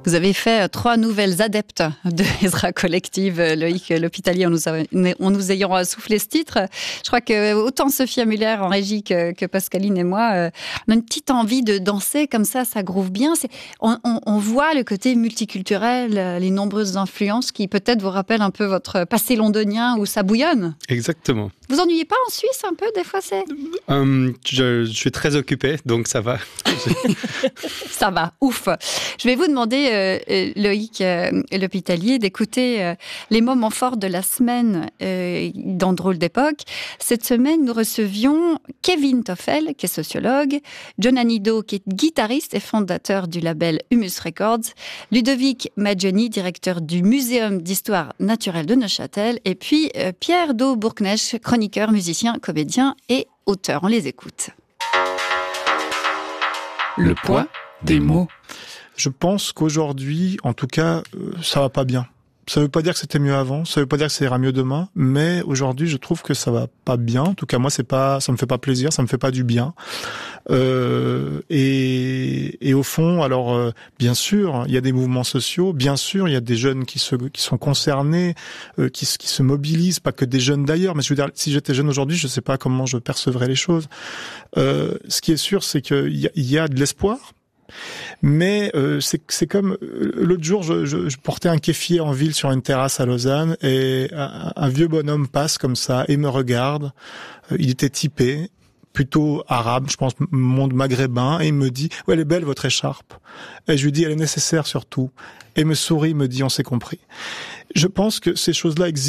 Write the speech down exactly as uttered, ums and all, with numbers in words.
Vous avez fait trois nouvelles adeptes de Ezra Collective, Loïc L'Hospitalier, en nous, a, en nous ayant soufflé ce titre. Je crois que autant Sophia Muller en régie que, que Pascaline et moi, euh, on a une petite envie de danser comme ça, ça groove bien. C'est, on, on, on voit le côté multiculturel, les nombreuses influences qui peut-être vous rappellent un peu votre passé londonien où ça bouillonne. Exactement. Vous ennuyez pas en Suisse un peu des fois c'est... Um, je, je suis très occupé, donc ça va. Ça va, ouf. Je vais vous demander, euh, Loïc euh, L'Hospitalier, d'écouter euh, les moments forts de la semaine euh, dans Drôle d'époque. Cette semaine, nous recevions Kevin Toffel, qui est sociologue, John Anido, qui est guitariste et fondateur du label Humus Records, Ludovic Maggioni, directeur du Muséum d'Histoire Naturelle de Neuchâtel, et puis euh, Pierre Do Bourknecht, chroniqueur, musicien, comédien et auteur. On les écoute. Le poids des mots. Je pense qu'aujourd'hui, en tout cas, euh, ça va pas bien. Ça veut pas dire que c'était mieux avant, ça veut pas dire que ça ira mieux demain, mais aujourd'hui, je trouve que ça va pas bien. En tout cas, moi, c'est pas, ça me fait pas plaisir, ça me fait pas du bien. Euh, et, et au fond, alors, euh, bien sûr, il y a des mouvements sociaux, bien sûr, il y a des jeunes qui se, qui sont concernés, euh, qui, qui se mobilisent, pas que des jeunes d'ailleurs, mais je veux dire, si j'étais jeune aujourd'hui, je sais pas comment je percevrais les choses. Euh, ce qui est sûr, c'est qu'il y a, il y a de l'espoir. Mais euh, c'est, c'est comme l'autre jour, je, je, je portais un kéfier en ville sur une terrasse à Lausanne et un, un vieux bonhomme passe comme ça et me regarde. Euh, il était typé, plutôt arabe, je pense monde maghrébin, et il me dit « Ouais, elle est belle votre écharpe ». Et je lui dis « Elle est nécessaire surtout ». Et il me sourit, il me dit « On s'est compris ». Je pense que ces choses-là existent.